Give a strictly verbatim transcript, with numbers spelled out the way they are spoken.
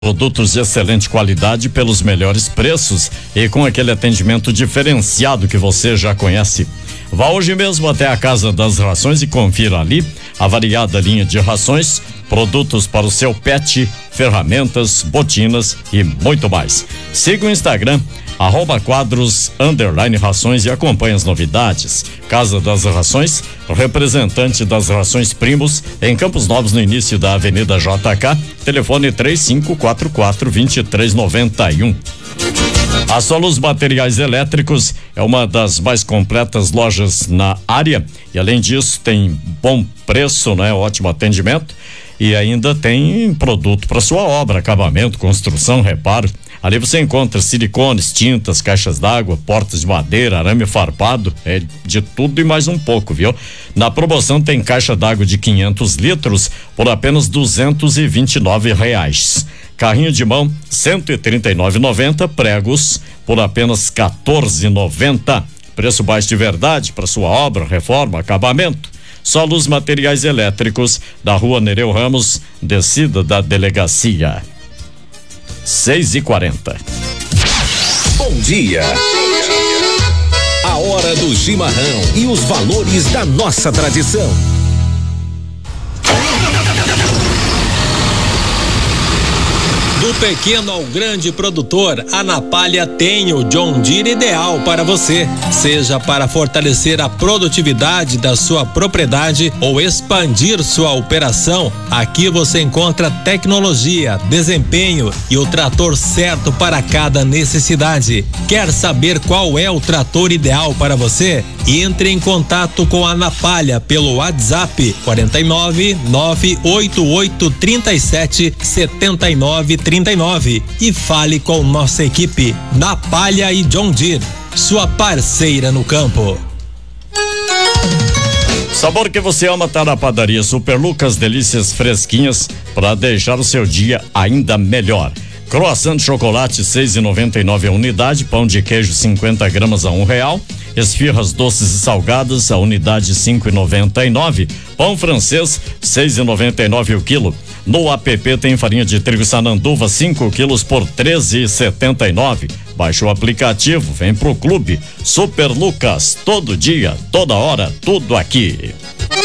Produtos de excelente qualidade pelos melhores preços e com aquele atendimento diferenciado que você já conhece. Vá hoje mesmo até a Casa das Rações e confira ali a variada linha de rações, produtos para o seu pet, ferramentas, botinas e muito mais. Siga o Instagram, arroba quadros, underline rações e acompanhe as novidades. Casa das Rações, representante das Rações Primos, em Campos Novos, no início da Avenida J K, telefone três cinco quatro quatro, dois três nove um. A Solos Materiais Elétricos é uma das mais completas lojas na área e, além disso, tem bom preço, né? Ótimo atendimento e ainda tem produto para sua obra, acabamento, construção, reparo. Ali você encontra silicones, tintas, caixas d'água, portas de madeira, arame farpado, é de tudo e mais um pouco, viu? Na promoção tem caixa d'água de quinhentos litros por apenas duzentos e vinte e nove reais. Carrinho de mão cento e trinta e nove reais e noventa centavos, pregos por apenas quatorze reais e noventa centavos. Preço baixo de verdade para sua obra, reforma, acabamento. Solos Materiais Elétricos, da Rua Nereu Ramos, descida da delegacia. seis e quarenta. Bom dia. A hora do chimarrão e os valores da nossa tradição. Do pequeno ao grande produtor, a Napalha tem o John Deere ideal para você. Seja para fortalecer a produtividade da sua propriedade ou expandir sua operação, aqui você encontra tecnologia, desempenho e o trator certo para cada necessidade. Quer saber qual é o trator ideal para você? Entre em contato com a Napalha pelo WhatsApp quarenta e nove, nove oito oito, trinta e sete, setenta e nove, trinta e nove e fale com nossa equipe. Napalha e John Deere, sua parceira no campo. Sabor que você ama tá na Padaria Super Lucas, delícias fresquinhas para deixar o seu dia ainda melhor. Croissant de chocolate seis e noventa e nove a unidade, pão de queijo cinquenta gramas a um real, esfirras doces e salgadas a unidade cinco e noventa e nove, pão francês seis e noventa e nove o quilo. No app tem farinha de trigo Sananduva cinco quilos por treze e setenta e nove. Baixe o aplicativo, vem pro clube Super Lucas, todo dia, toda hora, tudo aqui.